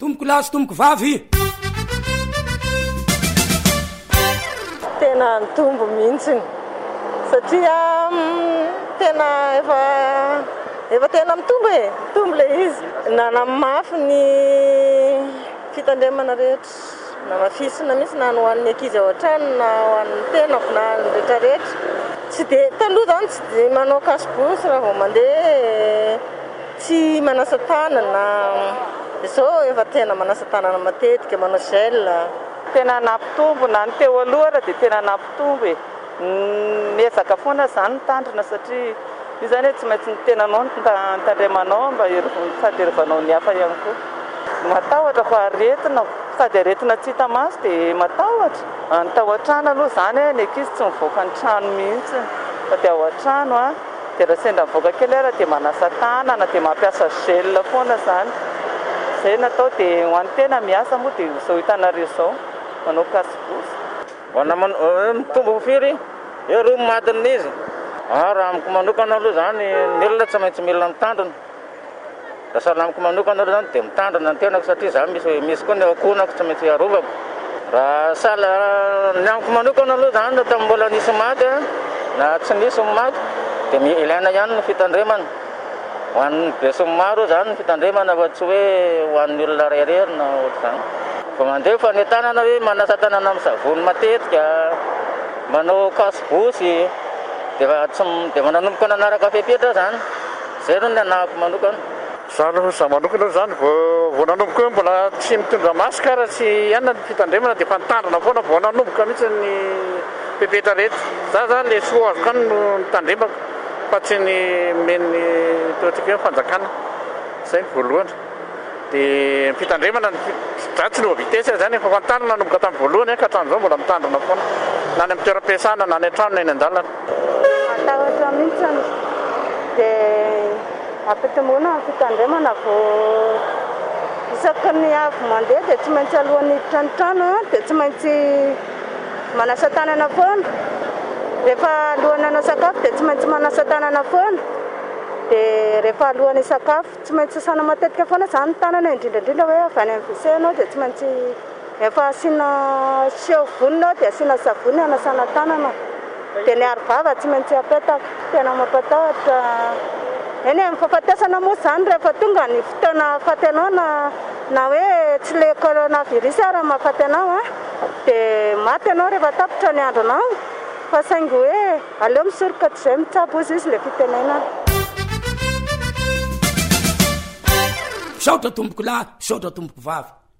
tomboko lahy sy tomboko vavy. Tena nitombo mihitsiny satria tena efa tena mitombo mitombo le izy. Nanamafy ny fitandremana rehetra, namafisina misy na ho an'ny ankizy ao an-trano na ho an'ny tenako na ny rehetrarehetra. Tsy dia taloha zany tsy dia manao kasibosy raha vao mandeha tsy manasa tanana. Izao efa tena manasa tanana matetika, manao gel. Tena nampitombo na ny teo aloha raha dia tena nampitombo e. Miezaka foana izany ny tandrina satria io zany hoe tsy maintsy ny tenanao nitandremanao mba sady herovanao ny hafa ihany koa. Matahotra fa aretina, sady aretina tsy hita maso dia matahotra. Ny tao an-trano aloha zany hoe ny ankizy tsy mivoaka ny trano mihitsy fa dia ao an-trano dia raha sendra mivoaka kely ara dia manasa tanana dia mampiasa gel foana zany. Izay natao dia ho an'ny tena miasa moa dia izao hitanareo izao manao kasibosy. Mitombo firy ero madina izy. Raha amiko manokana aloha zany ny olona tsy maintsy mila mitandrina. Raha sahala amiko manokana aloha zany dia mitandrina ny tenako satria za misy koa ny akonako tsy maintsy arovako. Raha sahala ny amiko manokana aloha zany tamin'ny mbola nisy maty na tsy nisy maty dia ilaina ihany ny fitandremana. Ho an'ny besin'ny maro zany ny fitandremana fa tsy hoe ho an'ny olona reherery na ohatr'izany. Fa mandeha fa ny tanana hoe manasa tanana amin'ny savony matetika, manao kasibosy dia mananomboka nanaraka fepetra zany. Izay no ny anahako manokana. Za manokana zany vao nanomboka hoe mbola tsy mitondra masika raha tsy ihana ny fitandremana dia fa nitandrina foana vao nanomboka mihitsy ny fepetra rehetra. Za zany le soa azo kany no nitandremako fa tsy ny men'ny toetrika hoe fanjakana. Izay ny voalohany. Dia fitandremana za tsy nova vitesy zany efa fantandrina nanomboka tamin'ny voalohany ka hatramin'izao mbola mitandrina foana na ny amin'ny toeram-piasana na ny an-trano na ny an-dalana. Matahotra mihitsy dia ampitomboana ny fitandremana vao isaky ny avy mandeha dia tsy maintsy alohan'ny hiditra ny trano dia tsy maintsy manasa tanana foana. Rehefa alohan'ny hanao sakafo dia tsy maintsy manasa tanana foana. Dia rehefa alohan'ny sakafo tsy maintsy sasana matetika foana izany ny tanana indrindrandrindra hoe avy any amin'ny WC ianao dia tsy maintsy efa asiana savony dia asiana savony hanasana tanana. Dia ny arovava tsy maintsy apetaka. Tena mampatahotra. Eny amin'ny fahafatesana moa izany rehefa tonga ny fotoana ahafaty anao na hoe tsy le coronavirus raha mahafaty anao dia maty anao rehefa tapitra ny andronao. Fa saingy hoe aleo misoroka tsy izay mitsabo izy ilay fitenenana. Saotra tomboko lahy, saotra tomboko vavy.